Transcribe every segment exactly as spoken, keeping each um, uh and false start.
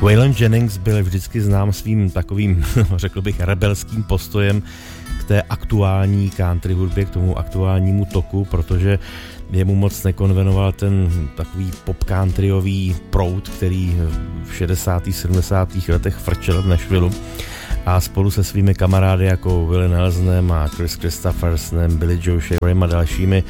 Waylon Jennings byl vždycky znám svým takovým, řekl bych, rebelským postojem k té aktuální country hudbě, k tomu aktuálnímu toku, protože jemu moc nekonvenoval ten takový pop countryový proud, který v šedesátých sedmdesátých letech frčel v Nashvilleu, a spolu se svými kamarády jako Willie Nelsonem a Chris Christophersonem, Billy Joe Shaverem a dalšími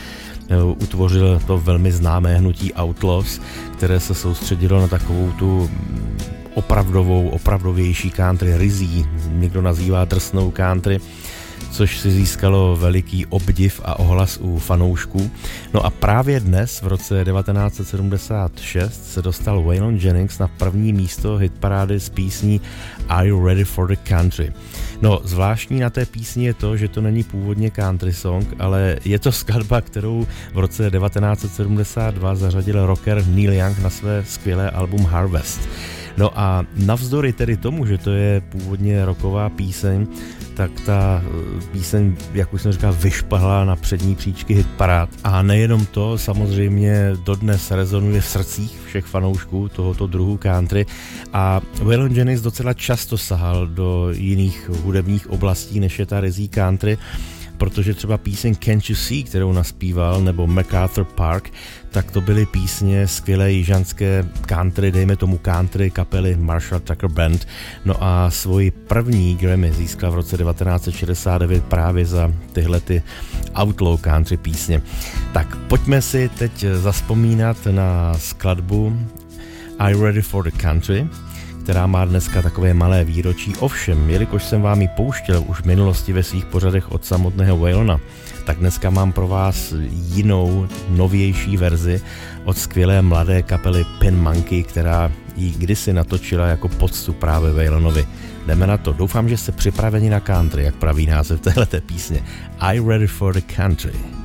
utvořil to velmi známé hnutí Outlaws, které se soustředilo na takovou tu opravdovou, opravdovější country, rizí, někdo nazývá drsnou country, což si získalo veliký obdiv a ohlas u fanoušků. No a právě dnes, v roce devatenáct set sedmdesát šest, se dostal Waylon Jennings na první místo hitparády s písní Are You Ready for the Country? No, zvláštní na té písni je to, že to není původně country song, ale je to skladba, kterou v roce devatenáct set sedmdesát dva zařadil rocker Neil Young na své skvělé album Harvest. No a navzdory tedy tomu, že to je původně rocková píseň, tak ta píseň, jak už jsem říkal, vyšplhla na přední příčky hitparád. A nejenom to, samozřejmě dodnes rezonuje v srdcích všech fanoušků tohoto druhu country. A Waylon Jennings docela často sahal do jiných hudebních oblastí, než je ta rizí country, protože třeba píseň Can't You See, kterou naspíval, nebo MacArthur Park, tak to byly písně skvělé jižanské country, dejme tomu country kapely Marshall Tucker Band. No a svoji první Grammy získal v roce devatenáct set šedesát devět právě za tyhle ty outlaw country písně. Tak pojďme si teď zazpomínat na skladbu Are You Ready for the Country, která má dneska takové malé výročí. Ovšem, jelikož jsem vám ji pouštěl už v minulosti ve svých pořadech od samotného Waylona, tak dneska mám pro vás jinou, novější verzi od skvělé mladé kapely Pin Monkey, která ji kdysi natočila jako poctu právě Waylonovi. Jdeme na to. Doufám, že jste připraveni na country, jak praví název téhleté písně. Are You Ready for the Country?